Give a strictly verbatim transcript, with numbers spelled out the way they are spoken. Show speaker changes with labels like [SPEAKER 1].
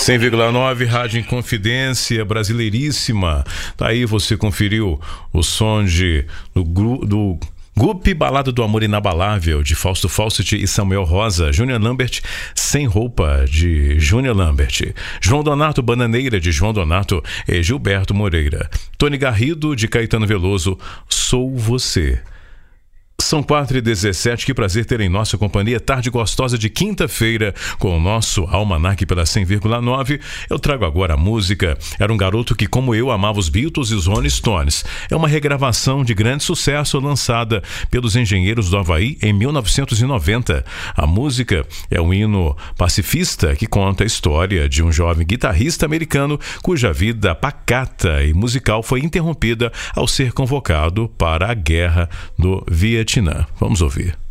[SPEAKER 1] cem vírgula nove, Rádio Inconfidência, brasileiríssima. Tá aí, você conferiu o som de, do, do Gup, Balada do Amor Inabalável, de Fausto Fawcett e Samuel Rosa. Júnior Lambert, Sem Roupa, de Júnior Lambert. João Donato, Bananeira, de João Donato e Gilberto Moreira. Tony Garrido, de Caetano Veloso, Sou Você. São quatro e dezessete, que prazer ter em nossa companhia. Tarde gostosa de quinta-feira com o nosso Almanac pela cem vírgula nove. Eu trago agora a música Era um Garoto que, como eu, amava os Beatles e os Rolling Stones. É uma regravação de grande sucesso lançada pelos Engenheiros do Havaí em mil novecentos e noventa. A música é um hino pacifista que conta a história de um jovem guitarrista americano cuja vida pacata e musical foi interrompida ao ser convocado para a guerra do Vietnã. Vamos ouvir.